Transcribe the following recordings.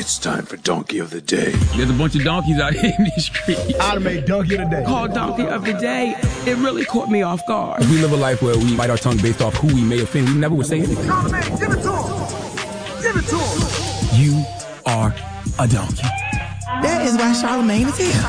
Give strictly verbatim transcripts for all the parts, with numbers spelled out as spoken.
It's time for Donkey of the Day. There's a bunch of donkeys out here in these streets. I'd have made Donkey of the Day. Called Donkey of the Day. It really caught me off guard. If we live a life where we bite our tongue based off who we may offend, we never would say anything. Charlamagne, give it to him. Give it to him. You are a donkey. That is why Charlamagne is here.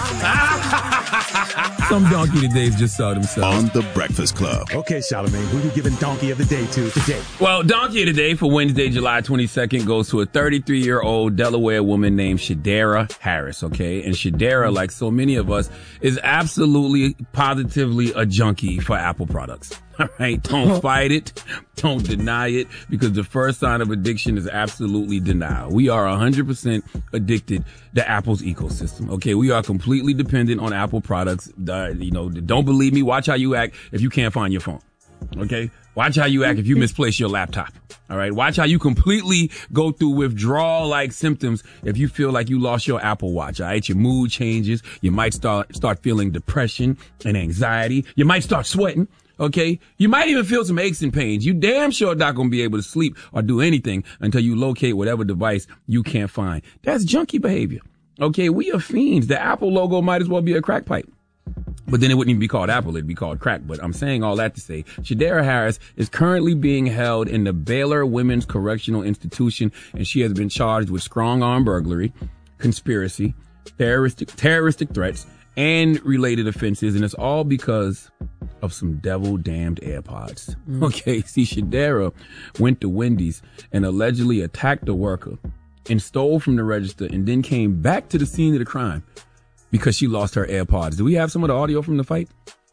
Some donkey todays just saw themselves. On The Breakfast Club. Okay, Charlamagne, who you giving Donkey of the Day to today? Well, Donkey of the Day for Wednesday, July twenty-second goes to a thirty-three-year-old Delaware woman named Shadera Harris, okay? And Shadera, like so many of us, is absolutely, positively a junkie for Apple products. All right? Don't fight it. Don't deny it, because the first sign of addiction is absolutely denial. We are one hundred percent addicted to Apple's ecosystem, okay? We are completely dependent on Apple products. Uh, you know, don't believe me? Watch how you act if you can't find your phone, okay? Watch how you act if you misplace your laptop, all right? Watch how you completely go through withdrawal-like symptoms if you feel like you lost your Apple Watch, all right? Your mood changes. You might start start feeling depression and anxiety. You might start sweating. Okay? You might even feel some aches and pains. You damn sure not going to be able to sleep or do anything until you locate whatever device you can't find. That's junkie behavior. Okay? We are fiends. The Apple logo might as well be a crack pipe. But then it wouldn't even be called Apple. It'd be called crack. But I'm saying all that to say Shadera Harris is currently being held in the Baylor Women's Correctional Institution, and she has been charged with strong arm burglary, conspiracy, terroristic, terroristic threats, and related offenses. And it's all because of some devil-damned AirPods. Mm. Okay, see, Shadera went to Wendy's and allegedly attacked a worker and stole from the register and then came back to the scene of the crime because she lost her AirPods. Do we have some of the audio from the fight?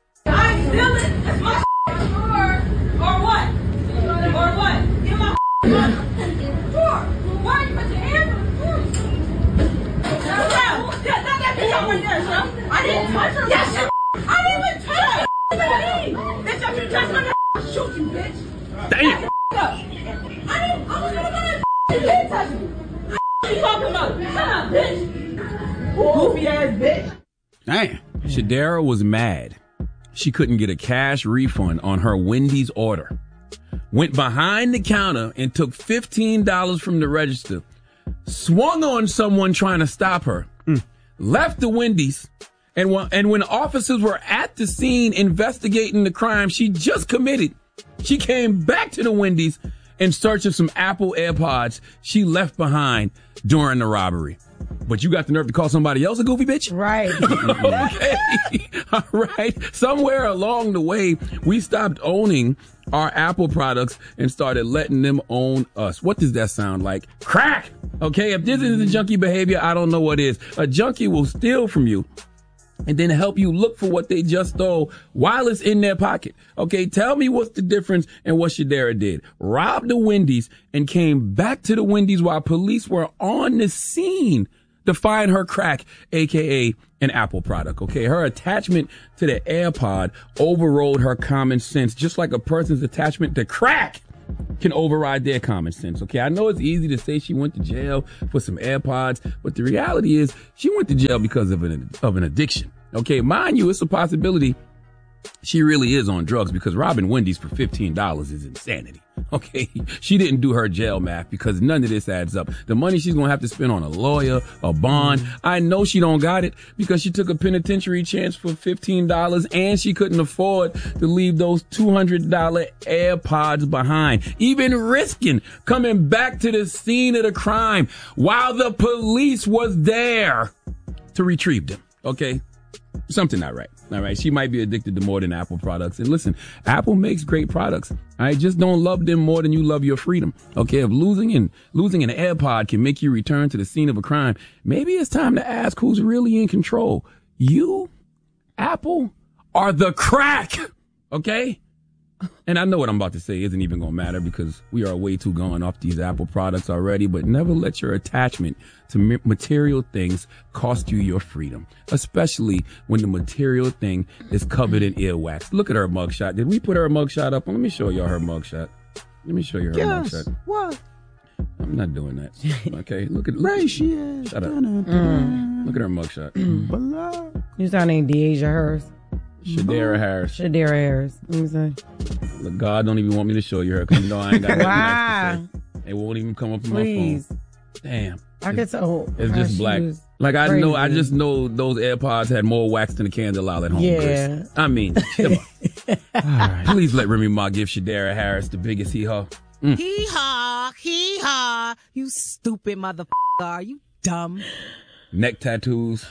I steal it. It's my or, or what? Or what? Give my money. Sure. Why you put your hands on the floor? That, that bitch out right there, sir. I didn't touch her. Yes, you. I didn't even touch her. Bitch, if you touch my I'll shoot you, bitch. Damn. I didn't. I was gonna go. You didn't touch me. What you talking about? Shut up, bitch. Goofy ass bitch. Damn. Shadera was mad. She couldn't get a cash refund on her Wendy's order. Went behind the counter and took fifteen dollars from the register. Swung on someone trying to stop her. Mm. Left the Wendy's. And when, and when officers were at the scene investigating the crime she just committed, she came back to the Wendy's in search of some Apple AirPods she left behind during the robbery. But you got the nerve to call somebody else a goofy bitch? Right. Okay. All right. Somewhere along the way, we stopped owning our Apple products and started letting them own us. What does that sound like? Crack. Okay. If this isn't junkie behavior, I don't know what is. A junkie will steal from you and then help you look for what they just stole while it's in their pocket. Okay, tell me what's the difference in what Shadera did. Robbed the Wendy's and came back to the Wendy's while police were on the scene to find her crack, a k a an Apple product. Okay, her attachment to the AirPod overrode her common sense, just like a person's attachment to crack can override their common sense. Okay, I know it's easy to say she went to jail for some AirPods, but the reality is she went to jail because of an of an addiction. Okay, mind you, it's a possibility she really is on drugs, because robbing Wendy's for fifteen dollars is insanity. Okay, she didn't do her jail math, because none of this adds up. The money she's gonna have to spend on a lawyer, a bond, I know she don't got it, because she took a penitentiary chance for fifteen dollars and she couldn't afford to leave those two hundred dollars AirPods behind, even risking coming back to the scene of the crime while the police was there to retrieve them. Okay, something not right. All right, she might be addicted to more than Apple products. And listen, Apple makes great products. All right, just don't love them more than you love your freedom. Okay, if losing and losing an AirPod can make you return to the scene of a crime, maybe it's time to ask who's really in control. You, Apple, or the crack? Okay? And I know what I'm about to say isn't even going to matter, because we are way too gone off these Apple products already, but never let your attachment to material things cost you your freedom, especially when the material thing is covered in earwax. Look at her mugshot. Did we put her mugshot up? Let me show y'all her mugshot. Let me show you her yes. mugshot. What? I'm not doing that. Okay, look at look. Right, she is. Shut up. Mm. Look at her mugshot. You sounding Deasia Harris. Shadera Harris. Shadera Harris. Let me say. Look, God don't even want me to show you her, because you know I ain't got nothing wow. nice to say. It won't even come up on Please. my phone. Damn. I could tell. It's how just she black. was Like I know, I crazy. just know those AirPods had more wax than a candle out at home. Yeah. Chris. I mean, come on. All right. Please let Remy Ma give Shadara Harris the biggest hee-haw. Mm. Hee haw, hee haw. You stupid motherfucker. Are you dumb? Neck tattoos.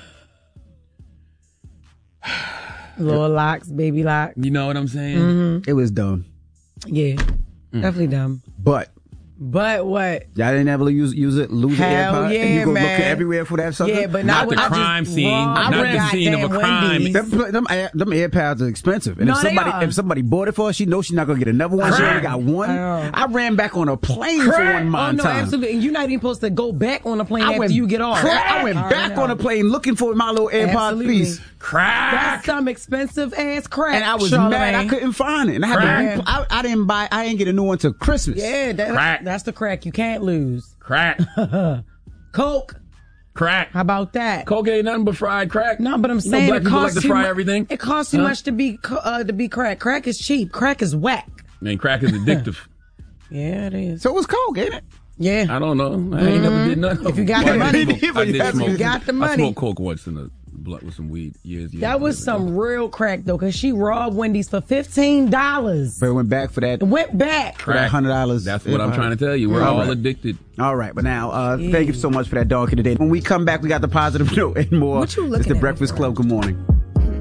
Little locks, baby locks. You know what I'm saying? Mm-hmm. It was dumb. Yeah, Mm. definitely dumb. But But what? y'all didn't ever use use it, lose Hell an AirPod, yeah, and you go man. looking everywhere for that sucker. Yeah, but Not not the when I crime just scene. robbed Not a the scene of a goddamn crime. Wendy's. Them, them, Air- them AirPods are expensive, and No, if they somebody are. if somebody bought it for her, she knows she's not gonna get another one. She only got one. I know. I ran back on a plane for Crack. one mine Oh no, time. absolutely. And you're not even supposed to go back on the plane I after went you get off. crack. I went I back know. on a plane looking for my little AirPod Absolutely. piece, Crack. That's some expensive ass crack. and I was Charlamagne. mad I couldn't find it, and I had Crack. to. Re- I, I didn't buy. I didn't get a new one till Christmas. Yeah, that, Crack. that's the crack you can't lose. Crack. Coke. Crack. How about that? Coke ain't nothing but fried crack. No, but I'm You know saying black it people costs like to too fry mu- everything. It costs too Huh? much to be co- uh, to be crack. Crack is cheap. Crack is whack. Man, crack is addictive. Yeah, it is. So it was Coke, ain't it? Yeah. I don't know. I ain't never did nothing. If you got Well, the I money. did smoke- I did If you smoke- got the I money. smoked Coke once in a blunt with some weed years, years That was ago. some real crack though, cause she robbed Wendy's for fifteen dollars. But it went back for that. It went back. For that one hundred dollars. That's what I'm trying to tell you. We're All all right. addicted. All right, but now, uh, thank you so much for that dog of the day. When we come back, we got the positive note and more. What you It's looking the at, Breakfast bro? Club. Good morning.